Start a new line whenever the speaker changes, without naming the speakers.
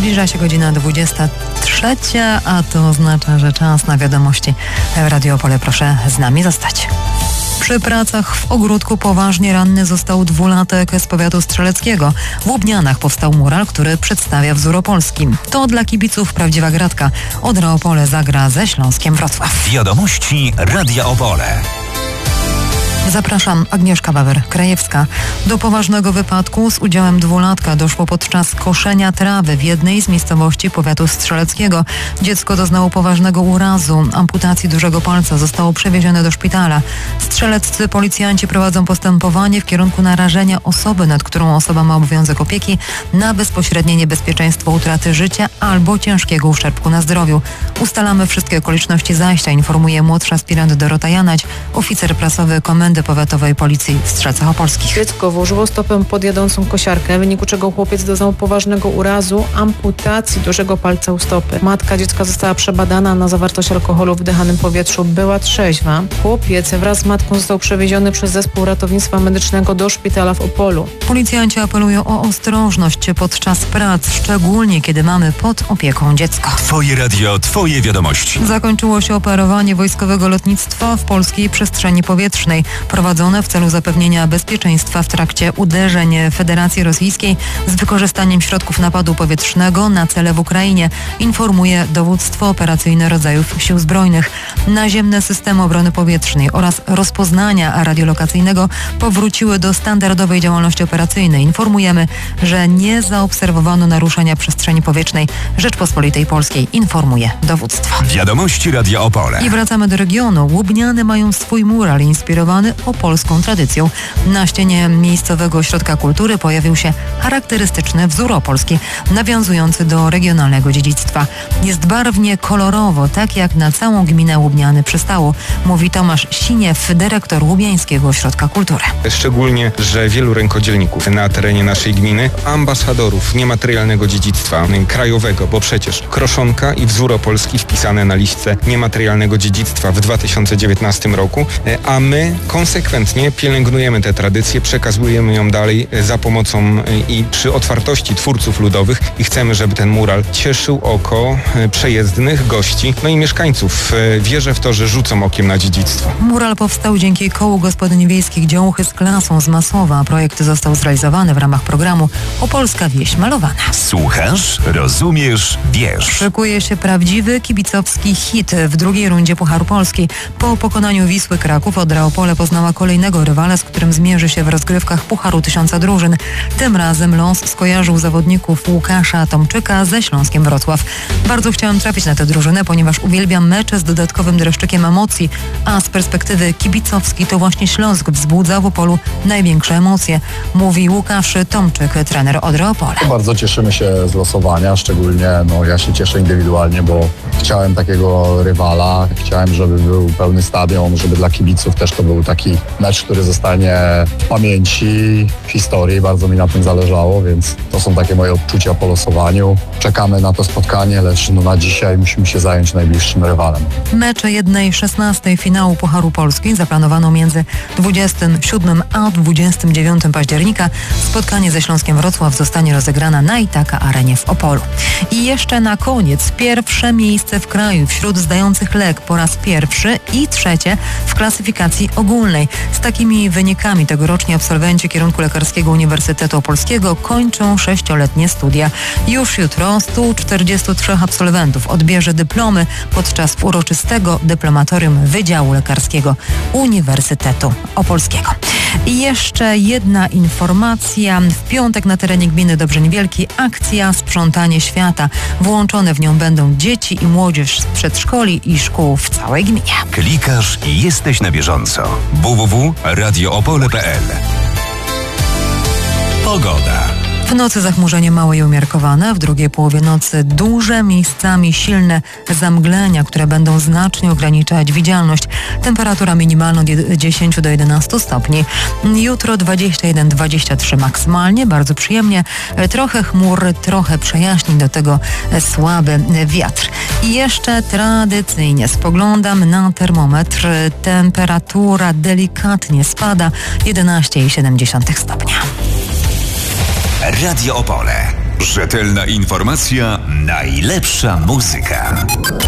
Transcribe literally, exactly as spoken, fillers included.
Zbliża się godzina dwudziesta trzecia, a to oznacza, że czas na wiadomości w Radio Opole. Proszę z nami zostać. Przy pracach w ogródku poważnie ranny został dwulatek z powiatu strzeleckiego. W Łubnianach powstał mural, który przedstawia wzór opolski. To dla kibiców prawdziwa gratka. Odra Opole zagra ze Śląskiem Wrocław.
Wiadomości Radia Opole.
Zapraszam, Agnieszka Wawer-Krajewska. Do poważnego wypadku z udziałem dwulatka doszło podczas koszenia trawy w jednej z miejscowości powiatu strzeleckiego. Dziecko doznało poważnego urazu. Amputacji dużego palca, zostało przewiezione do szpitala. Strzeleccy policjanci prowadzą postępowanie w kierunku narażenia osoby, nad którą osoba ma obowiązek opieki, na bezpośrednie niebezpieczeństwo utraty życia albo ciężkiego uszczerbku na zdrowiu. Ustalamy wszystkie okoliczności zajścia, informuje młodszy aspirant Dorota Janać, oficer prasowy Komendy Powiatowej Policji w Strzelcach Opolskich.
Dziecko włożyło stopę pod jadącą kosiarkę, w wyniku czego chłopiec doznał poważnego urazu, amputacji dużego palca u stopy. Matka dziecka została przebadana na zawartość alkoholu w wdychanym powietrzu. Była trzeźwa. Chłopiec wraz z matką został przewieziony przez zespół ratownictwa medycznego do szpitala w Opolu.
Policjanci apelują o ostrożność podczas prac, szczególnie kiedy mamy pod opieką dziecko.
Twoje radio, twoje wiadomości.
Zakończyło się operowanie wojskowego lotnictwa w polskiej przestrzeni powietrznej, prowadzone w celu zapewnienia bezpieczeństwa w trakcie uderzeń Federacji Rosyjskiej z wykorzystaniem środków napadu powietrznego na cele w Ukrainie, informuje dowództwo operacyjne rodzajów Sił Zbrojnych. Naziemne systemy obrony powietrznej oraz rozpoznania radiolokacyjnego powróciły do standardowej działalności operacyjnej. Informujemy, że nie zaobserwowano naruszenia przestrzeni powietrznej Rzeczpospolitej Polskiej, informuje dowództwo.
Wiadomości Radia Opole.
I wracamy do regionu. Łubniany mają swój mural inspirowany opolską tradycją. Na ścianie miejscowego ośrodka kultury pojawił się charakterystyczny wzór opolski, nawiązujący do regionalnego dziedzictwa. Jest barwnie, kolorowo, tak jak na całą gminę Łubniany przystało, mówi Tomasz Siniew, dyrektor Łubiańskiego Ośrodka Kultury.
Szczególnie, że wielu rękodzielników na terenie naszej gminy, ambasadorów niematerialnego dziedzictwa krajowego, bo przecież kroszonka i wzór opolski wpisane na listę niematerialnego dziedzictwa w dwa tysiące dziewiętnastym roku, a my konsekwentnie pielęgnujemy tę tradycję, przekazujemy ją dalej za pomocą i przy otwartości twórców ludowych i chcemy, żeby ten mural cieszył oko przejezdnych, gości, no i mieszkańców. Wierzę w to, że rzucą okiem na dziedzictwo.
Mural powstał dzięki Kołu Gospodyń Wiejskich Działuchy z klasą z Masowa. Projekt został zrealizowany w ramach programu Opolska Wieś Malowana.
Słuchasz, rozumiesz, wiesz.
Szykuje się prawdziwy kibicowski hit w drugiej rundzie Pucharu Polski. Po pokonaniu Wisły Kraków Odra Opole poznała kolejnego rywala, z którym zmierzy się w rozgrywkach Pucharu Tysiąca Drużyn. Tym razem los skojarzył zawodników Łukasza Tomczyka ze Śląskiem Wrocław. Bardzo chciałam trafić na tę drużynę, ponieważ uwielbiam mecze z dodatkowym dreszczykiem emocji, a z perspektywy kibicowskiej to właśnie Śląsk wzbudza w Opolu największe emocje, mówi Łukasz Tomczyk, trener Odry Opole.
Bardzo cieszymy się z losowania, szczególnie no, ja się cieszę indywidualnie, bo chciałem takiego rywala, chciałem, żeby był pełny stadion, żeby dla kibiców też to był taki mecz, który zostanie w pamięci, w historii. Bardzo mi na tym zależało, więc to są takie moje odczucia po losowaniu. Czekamy na to spotkanie, lecz no, na dzisiaj musimy się zająć najbliższym rywalem.
Mecze jednej szesnastej finału Pucharu Polski zaplanowano między dwudziestym siódmym a dwudziestym dziewiątym października. Spotkanie ze Śląskiem Wrocław zostanie rozegrane na Itaka Arenie w Opolu. I jeszcze na koniec pierwsze miejsce w kraju wśród zdających lek po raz pierwszy i trzecie w klasyfikacji ogólnej. Z takimi wynikami tegoroczni absolwenci kierunku lekarskiego Uniwersytetu Opolskiego kończą sześcioletnie studia. Już jutro stu czterdziestu trzech absolwentów odbierze dyplomy podczas uroczystego dyplomatorium Wydziału Lekarskiego Uniwersytetu Opolskiego. I jeszcze jedna informacja. W piątek na terenie gminy Dobrzeń Wielki akcja Sprzątanie Świata. Włączone w nią będą dzieci i młodzież z przedszkoli i szkół w całej gminie.
Klikasz i jesteś na bieżąco. w w w kropka radio opole kropka p l. Pogoda.
W nocy zachmurzenie małe i umiarkowane, w drugiej połowie nocy duże, miejscami silne zamglenia, które będą znacznie ograniczać widzialność. Temperatura minimalna od dziesięciu do jedenastu stopni. Jutro dwadzieścia jeden dwadzieścia trzy maksymalnie, bardzo przyjemnie. Trochę chmur, trochę przejaśnień, do tego słaby wiatr. I jeszcze tradycyjnie spoglądam na termometr. Temperatura delikatnie spada, jedenaście i siedem dziesiątych stopnia.
Radio Opole. Rzetelna informacja, najlepsza muzyka.